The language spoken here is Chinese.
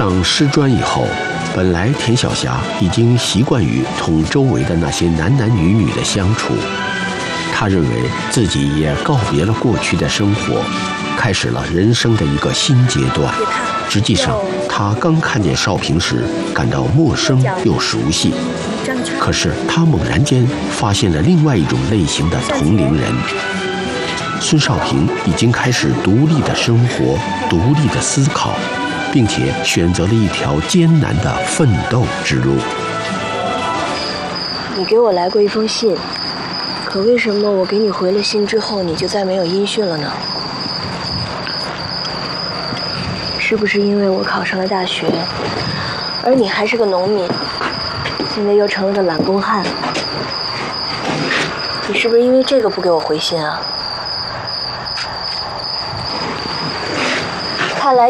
上师专以后，本来田晓霞已经习惯于同周围的那些男男女女的相处，她认为自己也告别了过去的生活，开始了人生的一个新阶段。实际上，她刚看见少平时感到陌生又熟悉，可是她猛然间发现了另外一种类型的同龄人。孙少平已经开始独立的生活，独立的思考，并且选择了一条艰难的奋斗之路。 你给我来过一封信，可为什么我给你回了信之后，你就再没有音讯了呢？是不是因为我考上了大学，而你还是个农民，现在又成了个懒工汉？你是不是因为这个不给我回信啊？看来